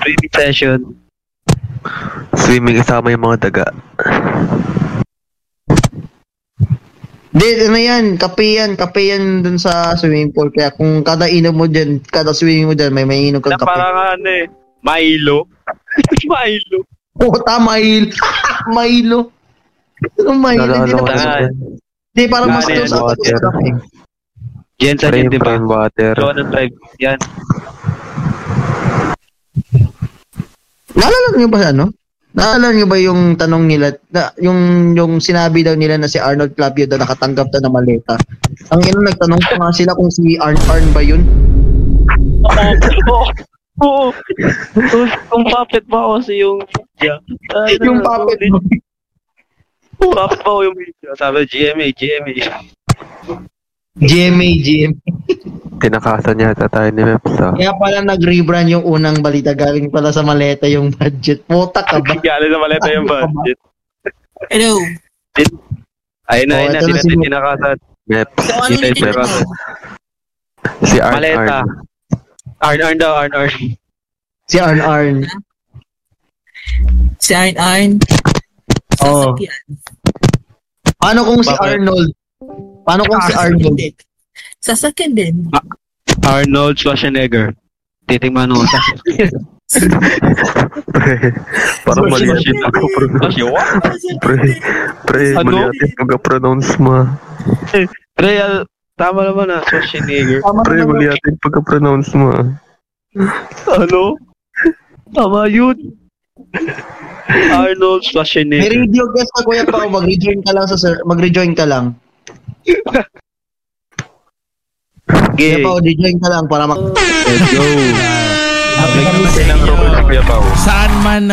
Swimming session. Swimming kasama yung mga daga. Ano yan, kape yan dun sa swimming pool. Kaya kung kada inom mo dyan, kada swimming mo dyan, may inom kang kape. Parang Milo. Milo. Puta, Milo. Milo. Anong Milo? Hindi, parang mas to sa kape. Jensen yun, di ba? Water. Jonathan Drive. Yan. Naalala niyo ba ano? Naalala niyo ba yung tanong nila, yung sinabi daw nila na si Arnold Clavio daw nakatanggap daw ng maleta? Ang nagtanong pa nga sila kung si Arn ba yun? Oo. Kung puppet ba kasi yung media. Yung puppet mo. Puppet ba yung media? Sabi, GMA. Tinakasan yata tayo ni Meps. Kaya pala nag-rebrand yung unang balita. Galing pala sa maleta yung budget. Puta ka ba? Galing sa maleta yung budget. Hello. Ayun na, tinakasan. Meps. So, ano yung tinakasan? Si Arn. Maleta. Arn daw. Si Arn. Si Arn. Oo. Paano kung si Arnold? Paano kung si Arnold? Sasakyan din. Arnold Schwarzenegger. Titingnan mo sa. Parang mali natin pagka-pronounce. Pre, mali natin pagka-pronounce mo. Real, tama naman Schwarzenegger. Pre, mali natin pagka-pronounce mo. Ano? Tama yun. Arnold Schwarzenegger. May radio guest ka, Kuya Pao. Mag-rejoin ka lang. Okay. Kuya Pao, rejoin ka lang para Let's go. Bigyan mo silang